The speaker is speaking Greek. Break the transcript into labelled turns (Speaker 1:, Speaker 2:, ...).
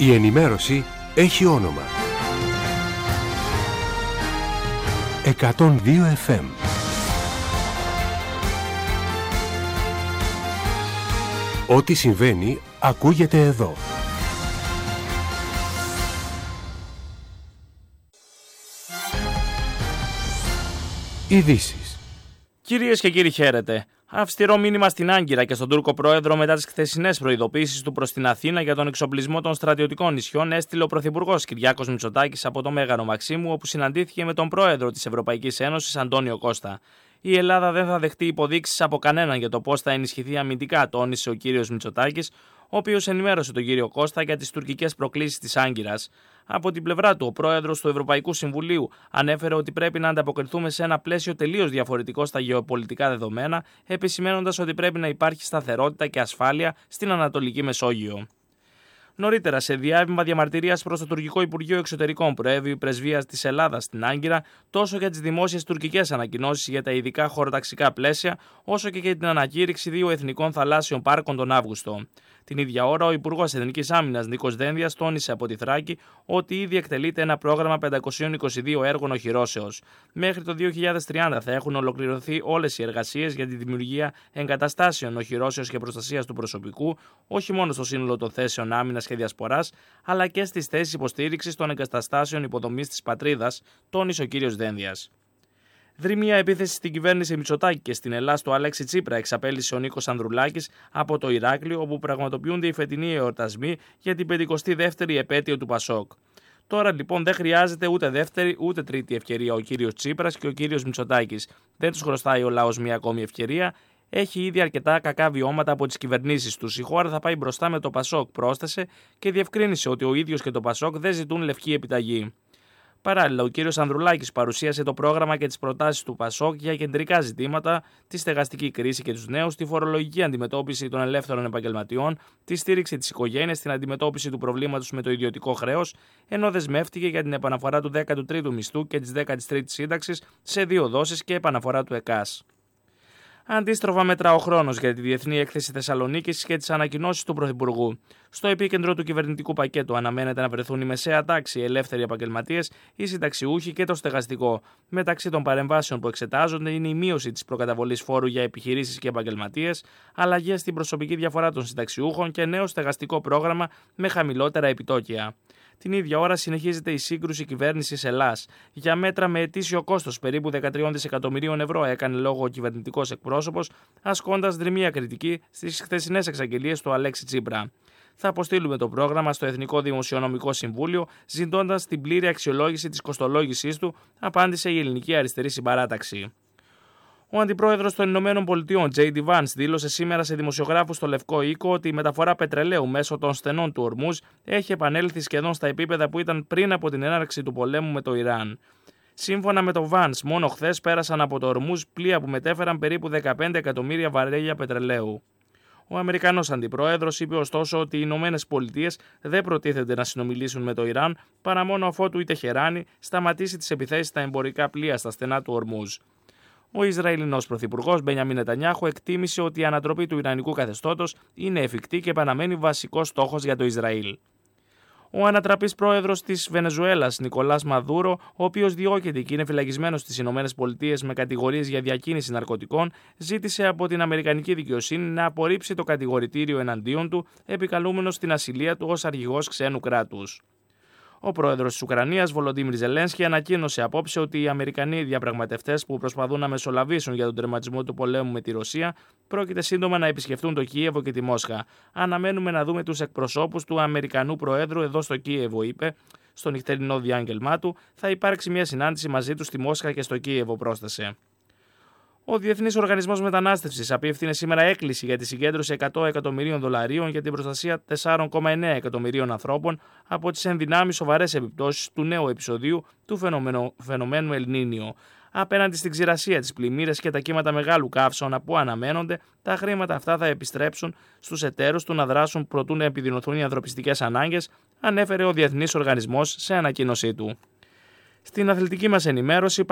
Speaker 1: Η ενημέρωση έχει όνομα. 102 FM. Ό,τι συμβαίνει ακούγεται εδώ. Ειδήσεις.
Speaker 2: Κυρίες και κύριοι, χαίρετε. Αυστηρό μήνυμα στην Άγκυρα και στον Τούρκο πρόεδρο μετά τις χθεσινές προειδοποίησεις του προς την Αθήνα για τον εξοπλισμό των στρατιωτικών νησιών έστειλε ο Πρωθυπουργός Κυριάκος Μητσοτάκης από το Μέγαρο Μαξίμου, όπου συναντήθηκε με τον πρόεδρο της Ευρωπαϊκής Ένωσης, Αντώνιο Κώστα. Η Ελλάδα δεν θα δεχτεί υποδείξεις από κανέναν για το πώς θα ενισχυθεί αμυντικά, τόνισε ο κύριος Μητσοτάκης, ο οποίος ενημέρωσε τον κύριο Κώστα για τις τουρκικές προκλήσεις της Άγκυρας. Από την πλευρά του, ο πρόεδρος του Ευρωπαϊκού Συμβουλίου ανέφερε ότι πρέπει να ανταποκριθούμε σε ένα πλαίσιο τελείως διαφορετικό στα γεωπολιτικά δεδομένα, επισημαίνοντας ότι πρέπει να υπάρχει σταθερότητα και ασφάλεια στην Ανατολική Μεσόγειο. Νωρίτερα, σε διάβημα διαμαρτυρίας προς το Τουρκικό Υπουργείο Εξωτερικών, προέβη η πρεσβεία της Ελλάδας στην Άγκυρα τόσο για τις δημόσιες τουρκικές ανακοινώσεις για τα ειδικά χωροταξικά πλαίσια, όσο και για την ανακήρυξη 2 εθνικών θαλάσσιων πάρκων τον Αύγουστο. Την ίδια ώρα, ο Υπουργός Εθνικής Άμυνας Νίκος Δένδιας τόνισε από τη Θράκη ότι ήδη εκτελείται ένα πρόγραμμα 522 έργων οχυρώσεως. Μέχρι το 2030 θα έχουν ολοκληρωθεί όλες οι εργασίες για τη δημιουργία εγκαταστάσεων οχυρώσεως και προστασίας του προσωπικού, όχι μόνο στο σύνολο των θέσεων άμυνας και διασποράς, αλλά και στις θέσεις υποστήριξης των εγκαταστάσεων υποδομής της πατρίδας, τόνισε ο κ. Δένδιας. Δρυμία επίθεση στην κυβέρνηση Μητσοτάκη και στην Ελλάδα του Αλέξη Τσίπρα εξαπέλυσε ο Νίκος Ανδρουλάκης από το Ηράκλειο, όπου πραγματοποιούνται οι φετινοί εορτασμοί για την 52η επέτειο του Πασόκ. Τώρα λοιπόν δεν χρειάζεται ούτε δεύτερη ούτε τρίτη ευκαιρία ο κύριος Τσίπρας και ο κύριος Μητσοτάκης. Δεν τους χρωστάει ο λαός μια ακόμη ευκαιρία. Έχει ήδη αρκετά κακά βιώματα από τις κυβερνήσεις τους. Η χώρα θα πάει μπροστά με το Πασόκ, πρόσθεσε και διευκρίνησε ότι ο ίδιος και το Πασόκ δεν ζητούν λευκή επιταγή. Παράλληλα, ο κύριος Ανδρουλάκης παρουσίασε το πρόγραμμα και τις προτάσεις του Πασόκ για κεντρικά ζητήματα, τη στεγαστική κρίση και τους νέους, τη φορολογική αντιμετώπιση των ελεύθερων επαγγελματιών, τη στήριξη της οικογένειας, την αντιμετώπιση του προβλήματος με το ιδιωτικό χρέος, ενώ δεσμεύτηκε για την επαναφορά του 13ου μισθού και της 13ης σύνταξης σε 2 δόσεις και επαναφορά του ΕΚΑΣ. Αντίστροφα μετρά ο χρόνος για τη Διεθνή Έκθεση Θεσσαλονίκης και τις ανακοινώσεις του Πρωθυπουργού. Στο επίκεντρο του κυβερνητικού πακέτου αναμένεται να βρεθούν η μεσαία τάξη, οι ελεύθεροι επαγγελματίες, οι συνταξιούχοι και το στεγαστικό. Μεταξύ των παρεμβάσεων που εξετάζονται είναι η μείωση της προκαταβολής φόρου για επιχειρήσεις και επαγγελματίες, αλλαγές στην προσωπική διαφορά των συνταξιούχων και νέο στεγαστικό πρόγραμμα με χαμηλότερα επιτόκια. Την ίδια ώρα συνεχίζεται η σύγκρουση κυβέρνησης Ελλάς. Για μέτρα με ετήσιο κόστος περίπου 13 δισεκατομμυρίων ευρώ έκανε λόγο ο κυβερνητικός εκπρόσωπος, ασκώντας δρυμία κριτική στις χθεσινές εξαγγελίες του Αλέξη Τσίπρα. Θα αποστείλουμε το πρόγραμμα στο Εθνικό Δημοσιονομικό Συμβούλιο, ζητώντας την πλήρη αξιολόγηση της κοστολόγησής του, απάντησε η Ελληνική Αριστερή Συμπαράταξη. Ο αντιπρόεδρος των Ηνωμένων Πολιτειών, J.D. Vance, δήλωσε σήμερα σε δημοσιογράφους στο Λευκό Οίκο ότι η μεταφορά πετρελαίου μέσω των στενών του Ορμούζ έχει επανέλθει σχεδόν στα επίπεδα που ήταν πριν από την έναρξη του πολέμου με το Ιράν. Σύμφωνα με το Vance, μόνο χθες πέρασαν από το Ορμούζ πλοία που μετέφεραν περίπου 15 εκατομμύρια βαρέλια πετρελαίου. Ο Αμερικανός αντιπρόεδρος είπε ωστόσο ότι οι Ηνωμένες Πολιτείες δεν προτίθενται να συνομιλήσουν με το Ιράν παρά μόνο αφότου η Τεχεράνη σταματήσει τις επιθέσεις στα εμπορικά πλοία στα στενά του Ορμούζ. Ο Ισραηλινός Πρωθυπουργός Μπενιαμίν Νετανιάχου εκτίμησε ότι η ανατροπή του Ιρανικού καθεστώτος είναι εφικτή και παραμένει βασικός στόχος για το Ισραήλ. Ο ανατραπής πρόεδρος της Βενεζουέλας, Νικολάς Μαδούρο, ο οποίος διώκεται και είναι φυλακισμένος στις Ηνωμένες Πολιτείες με κατηγορίες για διακίνηση ναρκωτικών, ζήτησε από την Αμερικανική δικαιοσύνη να απορρίψει το κατηγορητήριο εναντίον του, επικαλούμενος στην ασυλία του ως αρχηγός ξένου κράτους. Ο πρόεδρος της Ουκρανίας, Βολοντίμιρ Ζελένσκι, ανακοίνωσε απόψε ότι οι Αμερικανοί διαπραγματευτές που προσπαθούν να μεσολαβήσουν για τον τερματισμό του πολέμου με τη Ρωσία πρόκειται σύντομα να επισκεφτούν το Κίεβο και τη Μόσχα. Αναμένουμε να δούμε τους εκπροσώπους του Αμερικανού Προέδρου εδώ στο Κίεβο, είπε. Στο νυχτερινό διάγγελμά του θα υπάρξει μια συνάντηση μαζί του στη Μόσχα και στο Κίεβο, πρόσθεσε. Ο Διεθνής Οργανισμός Μετανάστευσης απίφθινε σήμερα έκκληση για τη συγκέντρωση $100 εκατομμυρίων για την προστασία 4,9 εκατομμυρίων ανθρώπων από τις ενδυνάμεις σοβαρές επιπτώσεις του νέου επεισοδίου του φαινομένου Ελνίνιο. Απέναντι στην ξηρασία, τις πλημμύρες και τα κύματα μεγάλου καύσωνα που αναμένονται, τα χρήματα αυτά θα επιστρέψουν στους εταίρους του να δράσουν προτού να επιδεινωθούν οι ανθρωπιστικές ανάγκες, ανέφερε ο Διεθνής Οργανισμός σε ανακοίνωσή του. Στην αθλητική μας ενημέρωση,